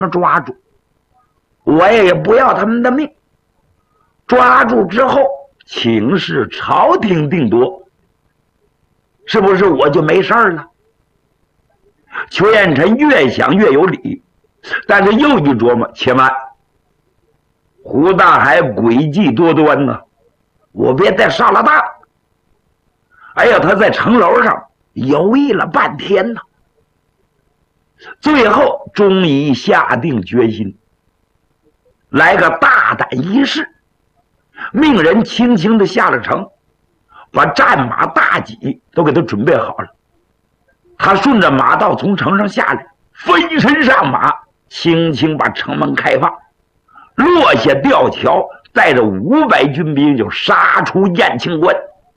抓住，我也不要他们的命。抓住之后，请示朝廷定夺，是不是我就没事了？邱彦辰越想越有理，但是又一琢磨，且慢，胡大海诡计多端呢，我别再上了当。哎呀，他在城楼上犹豫了半天呢，最后终于下定决心，来个大胆一试，命人轻轻地下了城，把战马大戟都给他准备好了。他顺着马道从城上下来，飞身上马，轻轻把城门开放，落下吊桥，带着500军兵就杀出燕庆关。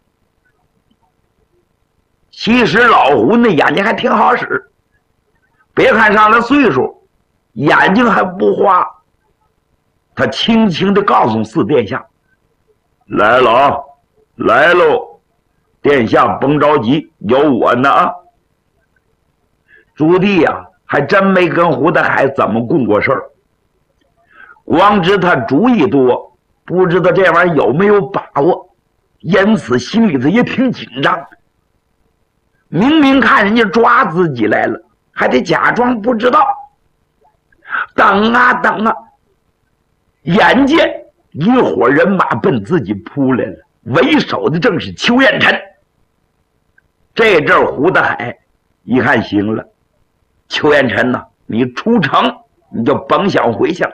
其实老胡那眼睛还挺好使，别看上了岁数，眼睛还不花。他轻轻地告诉四殿下：“来了啊，来喽，殿下甭着急，有我呢啊。”朱棣呀，还真没跟胡大海怎么共过事儿，光知他主意多，不知道这玩意儿有没有把握，因此心里头也挺紧张。明明看人家抓自己来了，还得假装不知道。等啊等啊，眼见一伙人马奔自己扑来了，为首的正是邱彦辰。这阵儿胡大海一看行了，邱彦辰呢，你出城你就甭想回去了。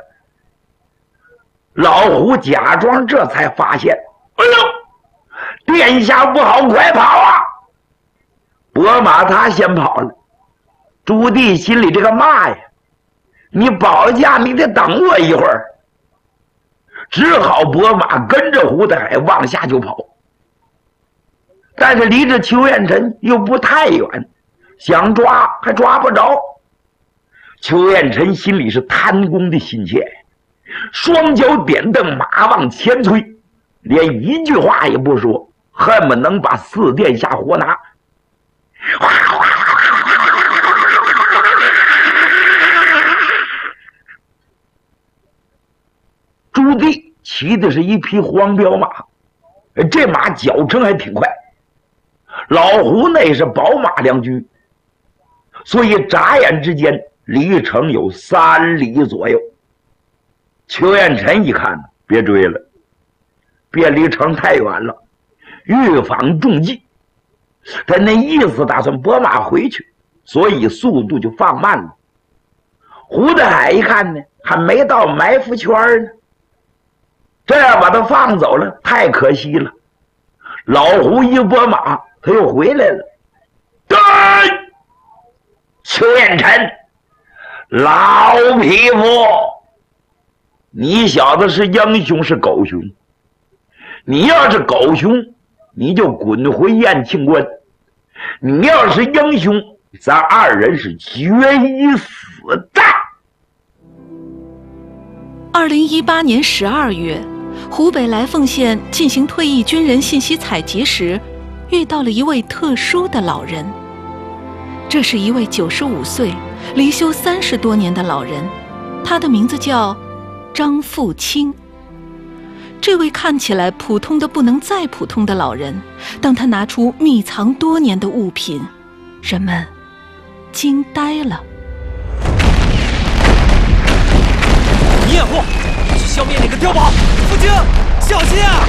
老胡假装这才发现，哎呦，殿下不好，快跑啊！伯马他先跑了，朱棣心里这个骂呀，你保驾你得等我一会儿。只好伯马跟着胡大海往下就跑，但是离着邱彦辰又不太远，想抓还抓不着。邱彦辰心里是贪功的心切，双脚点蹬，马往前推，连一句话也不说，恨不能把四殿下活拿。朱棣骑的是一匹黄骠马，这马脚程还挺快。老胡那是宝马2驹，所以眨眼之间离城有3里左右。邱彦辰一看，别追了，别离城太远了，预防中计。他那意思打算拨马回去，所以速度就放慢了。胡大海一看呢，还没到埋伏圈呢，这样把他放走了太可惜了。老胡一拨马，他又回来了。对，邱彦辰，老匹夫，你小子是英雄是狗熊？你要是狗熊，你就滚回燕庆关；你要是英雄，咱2人是决一死战。 2018年12月，湖北来凤县进行退役军人信息采集时，遇到了一位特殊的老人。这是一位95岁、离休30多年的老人，他的名字叫张富清。这位看起来普通的不能再普通的老人，当他拿出秘藏多年的物品，人们惊呆了。 孽货，去消灭那个碉堡！父亲，小心啊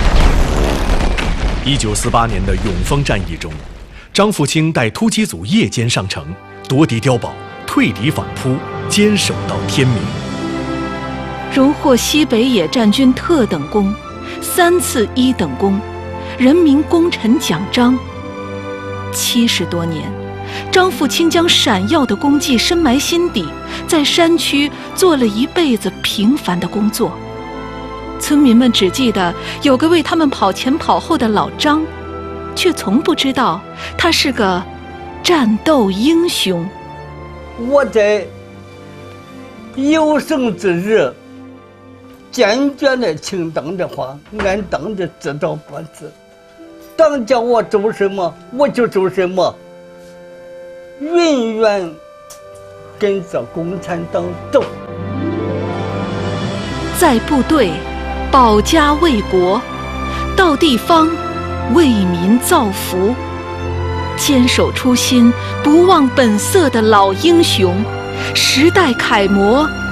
！1948年的永丰战役中，张富清带突击组夜间上城，夺敌碉堡，退敌反扑，坚守到天明。 荣获西北野战军特等功、3次1等功、人民功臣奖章。70多年，张富清将闪耀的功绩深埋心底，在山区做了一辈子平凡的工作。村民们只记得有个为他们跑前跑后的老张，却从不知道他是个战斗英雄。 我在有生之日坚决的听党的话，按党的指导办事。党叫我做什么，我就做什么，永远跟着共产党走。 在部队保家卫国，到地方为民造福，坚守初心、不忘本色的老英雄，时代楷模